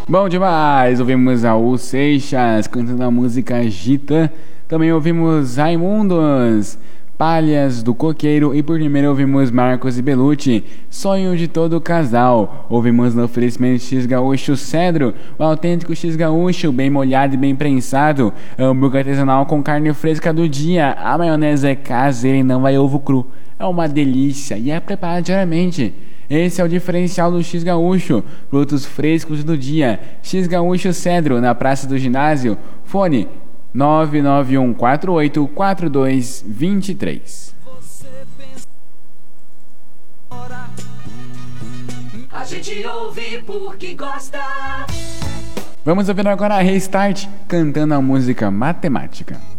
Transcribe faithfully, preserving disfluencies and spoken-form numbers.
Bom demais, ouvimos Raul Seixas cantando a música Gita. Também ouvimos Raimundos, Palhas do Coqueiro. E por primeiro ouvimos Marcos e Belucci, Sonho de Todo Casal. Ouvimos no oferecimento X Gaúcho Cedro, o autêntico X Gaúcho, bem molhado e bem prensado. Hambúrguer artesanal com carne fresca do dia. A maionese é caseira e não vai ovo cru. É uma delícia e é preparada diariamente. Esse é o diferencial do X Gaúcho, produtos frescos do dia. X Gaúcho Cedro, na Praça do Ginásio. Fone nove nove um quatro oito quatro dois dois três. A gente ouve porque gosta. Vamos ouvir agora a Restart cantando a música Matemática.